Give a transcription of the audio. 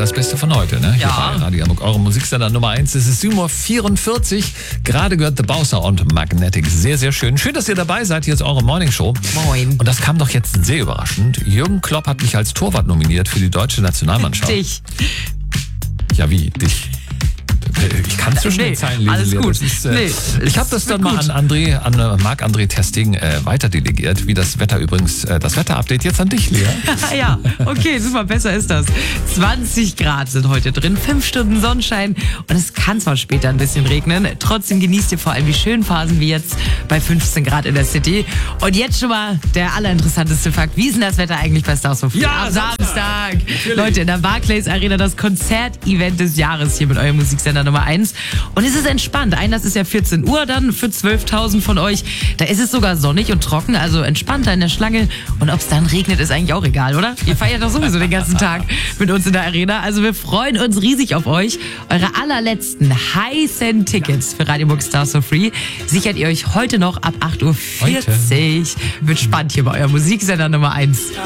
das Beste von heute, ne? Hier bei Radio Hamburg, eure Musiksender Nummer 1. Es ist 7:44 Uhr. Gerade gehört The Bowser und Magnetic. Sehr, sehr schön. Schön, dass ihr dabei seid. Hier ist eure Morningshow. Moin. Und das kam doch jetzt sehr überraschend. Jürgen Klopp hat mich als Torwart nominiert für die deutsche Nationalmannschaft. Dich. Ja, wie? Dich? Ich kann zwischen den Zeilen lesen. Alles gut. Ich habe das dann mal an Marc-André Testing weiterdelegiert, wie das Wetter übrigens, das Wetterupdate jetzt an dich, Lea. Ja, okay, super, besser ist das. 20 Grad sind heute drin, 5 Stunden Sonnenschein und es kann zwar später ein bisschen regnen, trotzdem genießt ihr vor allem die schönen Phasen wie jetzt bei 15 Grad in der City. Und jetzt schon mal der allerinteressanteste Fakt, wie ist denn das Wetter eigentlich bei Stars of Free? Ja, am Samstag. Leute, in der Barclays Arena das Konzertevent des Jahres hier mit eurem Musiksender Nummer 1. Und es ist entspannt. Einlass ist ja 14 Uhr dann für 12.000 von euch. Da ist es sogar sonnig und trocken, also entspannter in der Schlange. Und ob es dann regnet, ist eigentlich auch egal, oder? Ihr feiert doch sowieso den ganzen Tag mit uns in der Arena. Also wir freuen uns riesig auf euch. Eure allerletzten heißen Tickets für Radio Hamburg Stars for Free sichert ihr euch heute noch ab 8:40 Uhr. Wird spannend hier bei eurem Musiksender Nummer 1.